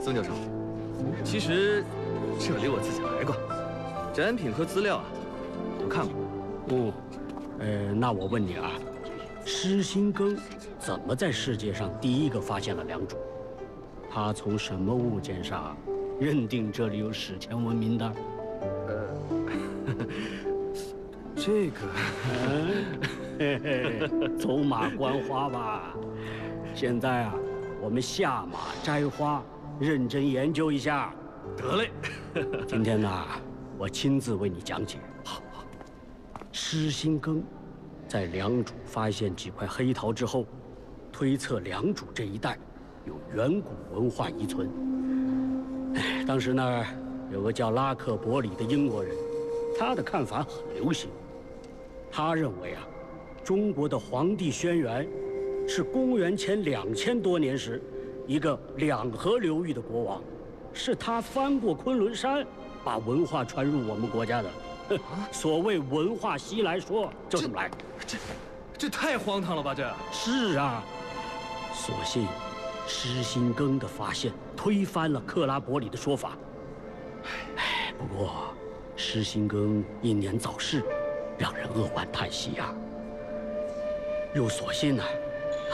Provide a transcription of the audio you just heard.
曾教授，其实这里我自己来过，展品和资料啊都看过。 那我问你啊，施辛庚怎么在世界上第一个发现了良渚？他从什么物件上认定这里有史前文明的？ 这个， 走马观花吧。现在啊，我们下马摘花，认真研究一下。 得嘞。 今天呢，我亲自为你讲解。好，施辛庚在良渚发现几块黑陶之后，推测良渚这一带有远古文化遗存。当时呢，有个叫拉克伯里的英国人，他的看法很流行。他认为啊，中国的《黄帝轩辕》是公元前2000多年时，一个两河流域的国王，是他翻过昆仑山，把文化传入我们国家的。所谓文化西来说，就这么来。 这太荒唐了吧？这是啊，所幸施辛庚的发现推翻了克拉伯里的说法。不过施辛庚英年早逝，让人扼腕叹息啊。又所幸呢，